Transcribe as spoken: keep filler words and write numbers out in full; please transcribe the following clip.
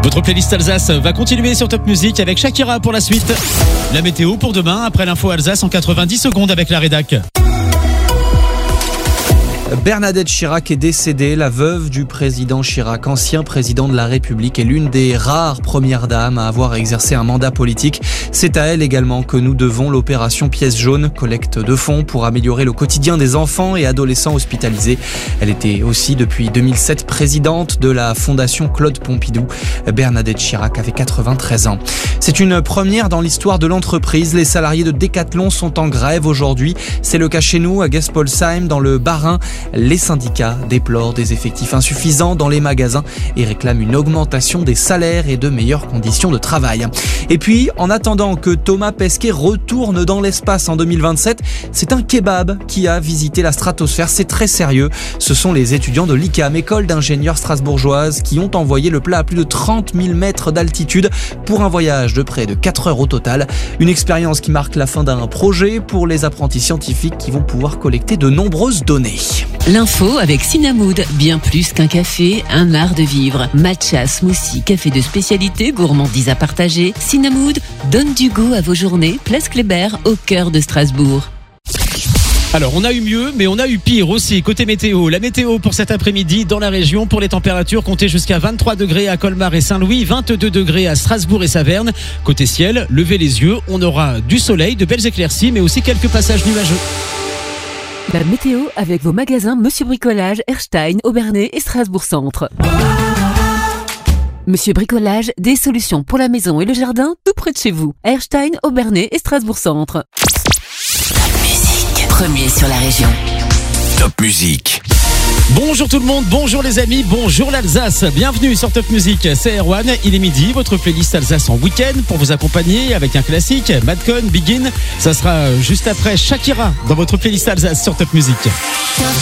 Votre playlist Alsace va continuer sur Top Music avec Shakira pour la suite. La météo pour demain, après l'info Alsace en quatre-vingt-dix secondes avec la rédac. Bernadette Chirac est décédée, la veuve du président Chirac, ancien président de la République, et l'une des rares premières dames à avoir exercé un mandat politique. C'est à elle également que nous devons l'opération Pièce jaune, collecte de fonds pour améliorer le quotidien des enfants et adolescents hospitalisés. Elle était aussi depuis deux mille sept présidente de la Fondation Claude Pompidou. Bernadette Chirac avait quatre-vingt-treize ans. C'est une première dans l'histoire de l'entreprise. Les salariés de Decathlon sont en grève aujourd'hui. C'est le cas chez nous à Gespolsheim dans le Bas-Rhin. Les syndicats déplorent des effectifs insuffisants dans les magasins et réclament une augmentation des salaires et de meilleures conditions de travail. Et puis, en attendant que Thomas Pesquet retourne dans l'espace en deux mille vingt-sept, c'est un kebab qui a visité la stratosphère. C'est très sérieux. Ce sont les étudiants de l'I C A M, école d'ingénieurs strasbourgeoise, qui ont envoyé le plat à plus de trente mille mètres d'altitude pour un voyage de près de quatre heures au total. Une expérience qui marque la fin d'un projet pour les apprentis scientifiques qui vont pouvoir collecter de nombreuses données. L'info avec Cinnamwood, bien plus qu'un café, un art de vivre. Matcha, smoothie, café de spécialité, gourmandise à partager. Cinnamwood donne du goût à vos journées. Place Kléber, au cœur de Strasbourg. Alors, on a eu mieux, mais on a eu pire aussi. Côté météo, la météo pour cet après-midi dans la région, pour les températures, comptez jusqu'à vingt-trois degrés à Colmar et Saint-Louis, vingt-deux degrés à Strasbourg et Saverne. Côté ciel, levez les yeux, on aura du soleil, de belles éclaircies, mais aussi quelques passages nuageux. La météo avec vos magasins Monsieur Bricolage, Erstein, Aubernais et Strasbourg Centre. Monsieur Bricolage, des solutions pour la maison et le jardin tout près de chez vous. Erstein, Aubernais et Strasbourg Centre. Top Music, premier sur la région. Top Music. Bonjour tout le monde, bonjour les amis, bonjour l'Alsace. Bienvenue sur Top Music, c'est Erwan, il est midi, votre playlist Alsace en week-end pour vous accompagner avec un classique, Madcon, Begin. Ça sera juste après Shakira dans votre playlist Alsace sur Top Music. Top